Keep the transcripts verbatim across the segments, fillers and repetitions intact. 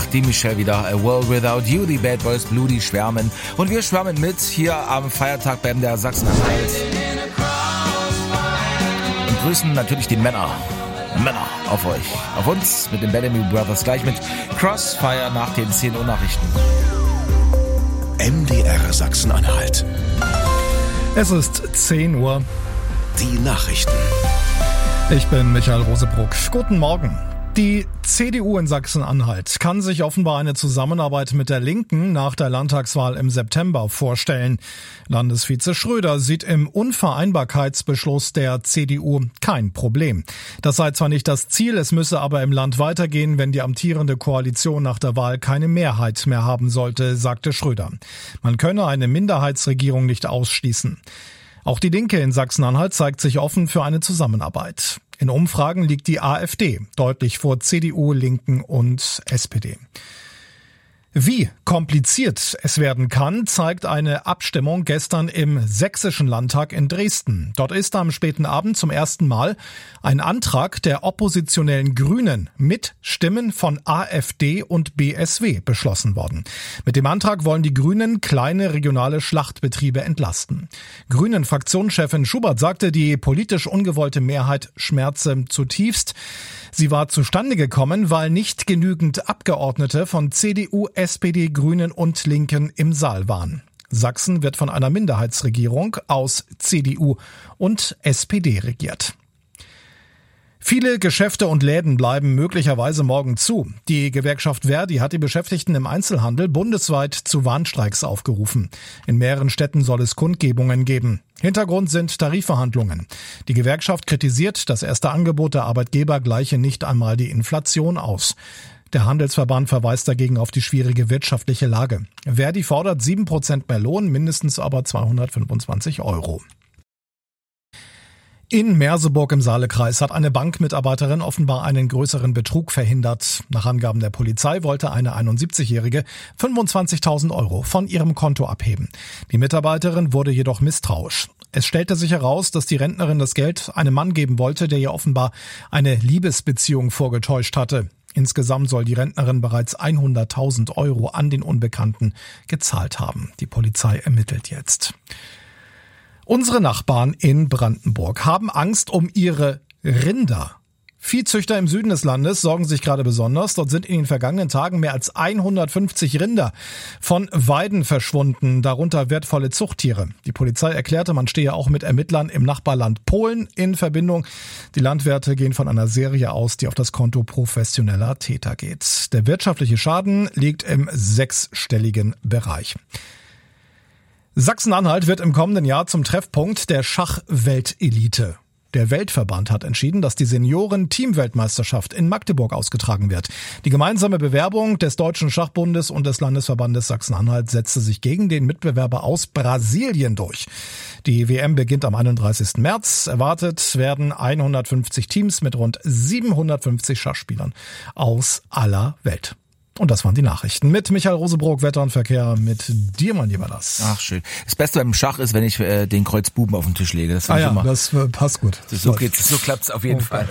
die Michelle wieder. A World Without You, die Bad Boys Blue, die schwärmen. Und wir schwärmen mit hier am Feiertag beim der Sachsen-Anhalt. Und grüßen natürlich die Männer. Männer auf euch, auf uns mit den Bellamy Brothers, gleich mit Crossfire nach den zehn Uhr Nachrichten. M D R Sachsen-Anhalt. Es ist zehn Uhr. Die Nachrichten. Ich bin Michael Rosebruck. Guten Morgen. Die C D U in Sachsen-Anhalt kann sich offenbar eine Zusammenarbeit mit der Linken nach der Landtagswahl im September vorstellen. Landesvize Schröder sieht im Unvereinbarkeitsbeschluss der C D U kein Problem. Das sei zwar nicht das Ziel, es müsse aber im Land weitergehen, wenn die amtierende Koalition nach der Wahl keine Mehrheit mehr haben sollte, sagte Schröder. Man könne eine Minderheitsregierung nicht ausschließen. Auch die Linke in Sachsen-Anhalt zeigt sich offen für eine Zusammenarbeit. In Umfragen liegt die AfD deutlich vor C D U, Linken und S P D. Wie kompliziert es werden kann, zeigt eine Abstimmung gestern im Sächsischen Landtag in Dresden. Dort ist am späten Abend zum ersten Mal ein Antrag der oppositionellen Grünen mit Stimmen von AfD und B S W beschlossen worden. Mit dem Antrag wollen die Grünen kleine regionale Schlachtbetriebe entlasten. Grünen-Fraktionschefin Schubert sagte, die politisch ungewollte Mehrheit schmerze zutiefst. Sie war zustande gekommen, weil nicht genügend Abgeordnete von C D U, S P D, Grünen und Linken im Saal waren. Sachsen wird von einer Minderheitsregierung aus C D U und S P D regiert. Viele Geschäfte und Läden bleiben möglicherweise morgen zu. Die Gewerkschaft Verdi hat die Beschäftigten im Einzelhandel bundesweit zu Warnstreiks aufgerufen. In mehreren Städten soll es Kundgebungen geben. Hintergrund sind Tarifverhandlungen. Die Gewerkschaft kritisiert, das erste Angebot der Arbeitgeber gleiche nicht einmal die Inflation aus. Der Handelsverband verweist dagegen auf die schwierige wirtschaftliche Lage. Verdi fordert sieben Prozent mehr Lohn, mindestens aber zweihundertfünfundzwanzig Euro. In Merseburg im Saalekreis hat eine Bankmitarbeiterin offenbar einen größeren Betrug verhindert. Nach Angaben der Polizei wollte eine einundsiebzigjährige fünfundzwanzigtausend Euro von ihrem Konto abheben. Die Mitarbeiterin wurde jedoch misstrauisch. Es stellte sich heraus, dass die Rentnerin das Geld einem Mann geben wollte, der ihr offenbar eine Liebesbeziehung vorgetäuscht hatte. Insgesamt soll die Rentnerin bereits hunderttausend Euro an den Unbekannten gezahlt haben. Die Polizei ermittelt jetzt. Unsere Nachbarn in Brandenburg haben Angst um ihre Rinder. Viehzüchter im Süden des Landes sorgen sich gerade besonders. Dort sind in den vergangenen Tagen mehr als hundertfünfzig Rinder von Weiden verschwunden, darunter wertvolle Zuchttiere. Die Polizei erklärte, man stehe auch mit Ermittlern im Nachbarland Polen in Verbindung. Die Landwirte gehen von einer Serie aus, die auf das Konto professioneller Täter geht. Der wirtschaftliche Schaden liegt im sechsstelligen Bereich. Sachsen-Anhalt wird im kommenden Jahr zum Treffpunkt der Schachweltelite. Der Weltverband hat entschieden, dass die Senioren-Teamweltmeisterschaft in Magdeburg ausgetragen wird. Die gemeinsame Bewerbung des Deutschen Schachbundes und des Landesverbandes Sachsen-Anhalt setzte sich gegen den Mitbewerber aus Brasilien durch. Die W M beginnt am einunddreißigsten März. Erwartet werden hundertfünfzig Teams mit rund siebenhundertfünfzig Schachspielern aus aller Welt. Und das waren die Nachrichten. Mit Michael Rosebruck, Wetter und Verkehr, mit dir, mein Lieber, das. Ach, schön. Das Beste beim Schach ist, wenn ich äh, den Kreuz Buben auf den Tisch lege. Das ah ja, immer, das äh, passt gut. So, geht's, so klappt's auf jeden okay. Fall.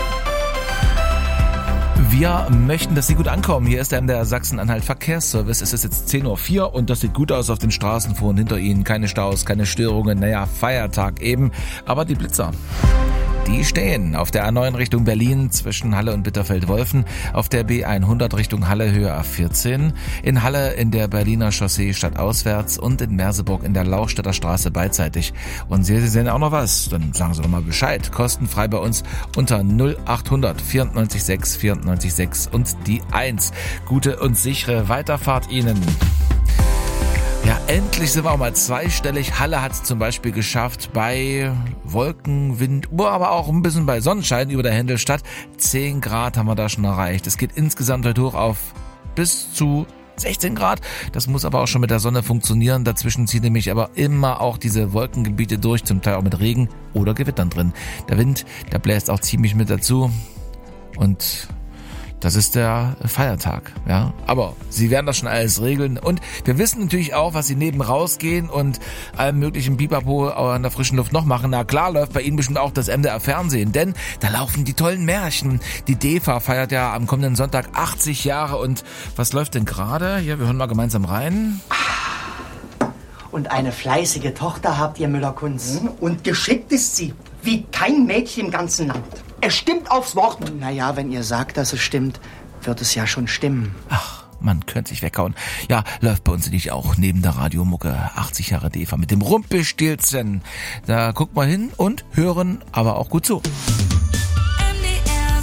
Wir möchten, dass Sie gut ankommen. Hier ist der M D R Sachsen-Anhalt Verkehrsservice. Es ist jetzt zehn Uhr vier und das sieht gut aus auf den Straßen vor und hinter Ihnen. Keine Staus, keine Störungen. Naja, Feiertag eben. Aber die Blitzer, die stehen auf der A neun Richtung Berlin zwischen Halle und Bitterfeld-Wolfen, auf der B hundert Richtung Halle Höhe A vierzehn, in Halle in der Berliner Chaussee stadtauswärts und in Merseburg in der Lauchstädter Straße beidseitig. Und Sie, Sie sehen auch noch was, dann sagen Sie doch mal Bescheid. Kostenfrei bei uns unter null achthundert vierundneunzig sechs vierundneunzig sechs und die eins. Gute und sichere Weiterfahrt Ihnen. Ja, endlich sind wir auch mal zweistellig. Halle hat es zum Beispiel geschafft bei Wolken, Wind, aber auch ein bisschen bei Sonnenschein über der Händelstadt. zehn Grad haben wir da schon erreicht. Es geht insgesamt heute hoch auf bis zu sechzehn Grad. Das muss aber auch schon mit der Sonne funktionieren. Dazwischen ziehen nämlich aber immer auch diese Wolkengebiete durch, zum Teil auch mit Regen oder Gewittern drin. Der Wind, der bläst auch ziemlich mit dazu. Und Das ist der Feiertag, ja. Aber sie werden das schon alles regeln. Und wir wissen natürlich auch, was sie neben rausgehen und allem möglichen Pipapo an der frischen Luft noch machen. Na klar läuft bei Ihnen bestimmt auch das M D R Fernsehen, denn da laufen die tollen Märchen. Die D E F A feiert ja am kommenden Sonntag achtzig Jahre. Und was läuft denn gerade? Ja, wir hören mal gemeinsam rein. Und eine fleißige Tochter habt ihr, Müller-Kunz. Und geschickt ist sie, wie kein Mädchen im ganzen Land. Es stimmt aufs Wort. Naja, wenn ihr sagt, dass es stimmt, wird es ja schon stimmen. Ach, man könnte sich weghauen. Ja, läuft bei uns natürlich auch neben der Radiomucke achtzig Jahre D E F A mit dem Rumpelstilzchen. Da gucken wir hin und hören aber auch gut zu. M D R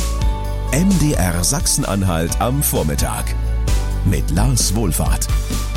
Sachsen-Anhalt. M D R Sachsen-Anhalt am Vormittag mit Lars Wohlfahrt.